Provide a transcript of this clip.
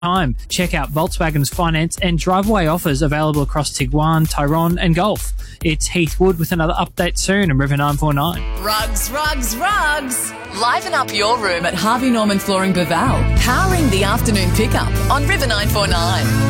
time. Check out Volkswagen's finance and driveway offers available across Tiguan, Tyrone and Golf. It's Heath Wood with another update soon on River 949. Rugs, rugs, rugs. Liven up your room at Harvey Norman Flooring Baval. Powering the afternoon pickup on River 949.